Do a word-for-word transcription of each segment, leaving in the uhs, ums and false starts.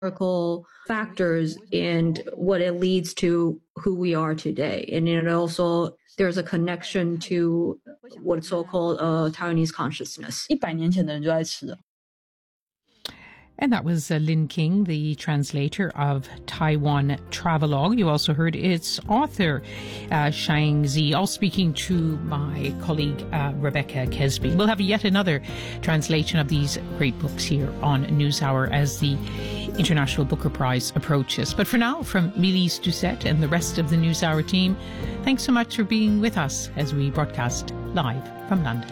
historical factors and what it leads to who we are today. And it also, there's a connection to what's so-called uh, Taiwanese consciousness. 一百年前的人就在吃的。 And that was uh, Lin King, the translator of Taiwan Travelogue. You also heard its author, uh, Shang Zi, all speaking to my colleague, uh, Rebecca Kesby. We'll have yet another translation of these great books here on NewsHour as the International Booker Prize approaches. But for now, from Milise Doucette and the rest of the NewsHour team, thanks so much for being with us as we broadcast live from London.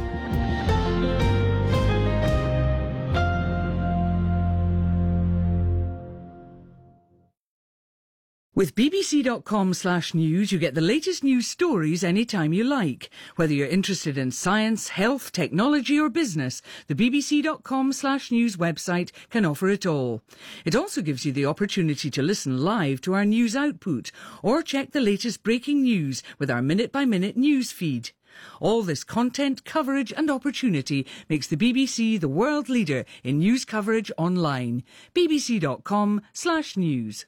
With B B C dot com slash news, you get the latest news stories anytime you like. Whether you're interested in science, health, technology or business, the B B C dot com slash news website can offer it all. It also gives you the opportunity to listen live to our news output or check the latest breaking news with our minute-by-minute news feed. All this content, coverage and opportunity makes the B B C the world leader in news coverage online. B B C dot com slash news.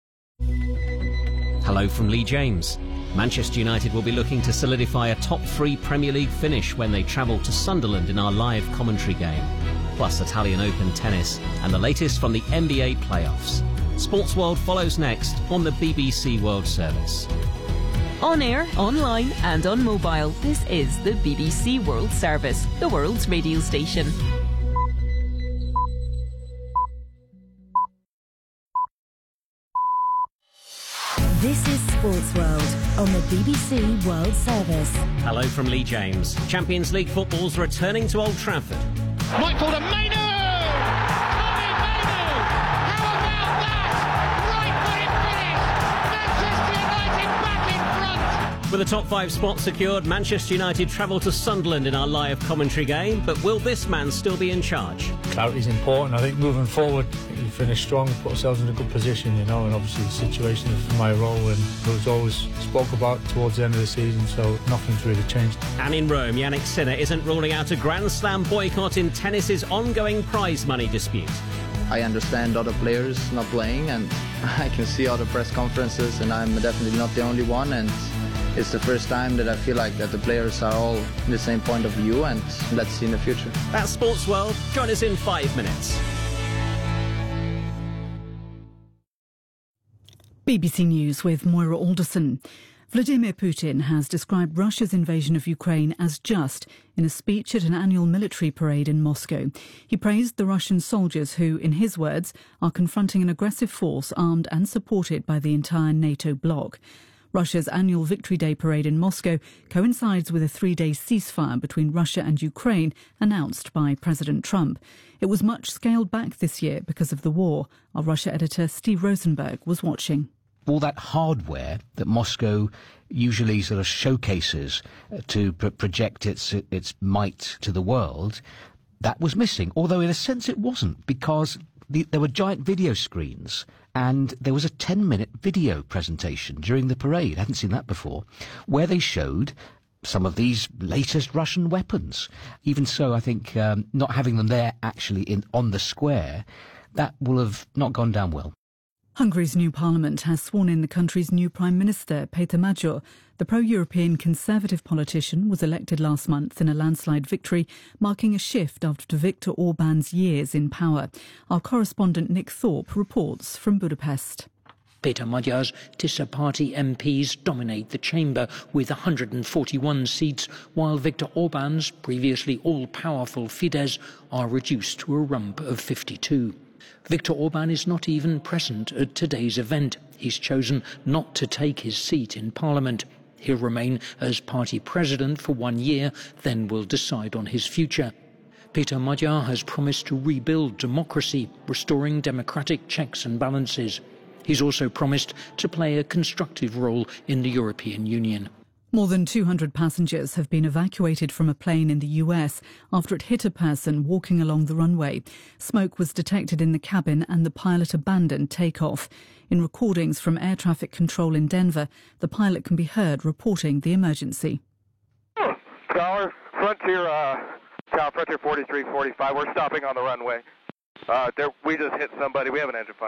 Hello from Lee James. Manchester United will be looking to solidify a top three Premier League finish when they travel to Sunderland in our live commentary game. Plus Italian Open tennis and the latest from the N B A playoffs. Sports World follows next on the B B C World Service. On air, online and on mobile, this is the B B C World Service, the world's radio station. This is Sports World on the B B C World Service. Hello from Lee James. Champions League football's returning to Old Trafford. Right for the Mainu! Bobby Mainu! How about that? Right footed finish! Manchester United back in front! With a top five spot secured, Manchester United travel to Sunderland in our live commentary game. But will this man still be in charge? Clarity is important. I think moving forward, we finish strong, put ourselves in a good position, you know, and obviously the situation is my role and it was always spoke about towards the end of the season, so nothing's really changed. And in Rome, Yannick Sinner isn't ruling out a Grand Slam boycott in tennis's ongoing prize money dispute. I understand other players not playing and I can see other press conferences and I'm definitely not the only one, and it's the first time that I feel like that the players are all in the same point of view, and let's see in the future. That's Sports World. Join us in five minutes. B B C News with Moira Alderson. Vladimir Putin has described Russia's invasion of Ukraine as just in a speech at an annual military parade in Moscow. He praised the Russian soldiers who, in his words, are confronting an aggressive force armed and supported by the entire NATO bloc. Russia's annual Victory Day parade in Moscow coincides with a three-day ceasefire between Russia and Ukraine announced by President Trump. It was much scaled back this year because of the war. Our Russia editor Steve Rosenberg was watching. All that hardware that Moscow usually sort of showcases to pr- project its its might to the world, that was missing. Although in a sense it wasn't, because the, there were giant video screens and there was a ten-minute video presentation during the parade. I hadn't seen that before, where they showed some of these latest Russian weapons. Even so, I think um, not having them there actually in on the square, that will have not gone down well. Hungary's new parliament has sworn in the country's new Prime Minister, Péter Magyar. The pro-European Conservative politician was elected last month in a landslide victory, marking a shift after Viktor Orban's years in power. Our correspondent Nick Thorpe reports from Budapest. Péter Magyar's Tisza party M Ps dominate the chamber with one hundred forty-one seats, while Viktor Orban's previously all-powerful Fidesz are reduced to a rump of fifty-two. Viktor Orban is not even present at today's event. He's chosen not to take his seat in Parliament. He'll remain as party president for one year, then will decide on his future. Péter Magyar has promised to rebuild democracy, restoring democratic checks and balances. He's also promised to play a constructive role in the European Union. More than two hundred passengers have been evacuated from a plane in the U S after it hit a person walking along the runway. Smoke was detected in the cabin and the pilot abandoned takeoff. In recordings from air traffic control in Denver, the pilot can be heard reporting the emergency. Tower, Frontier, uh, Tower, Frontier forty-three forty-five, we're stopping on the runway. Uh, there, we just hit somebody. We haven't answered fire.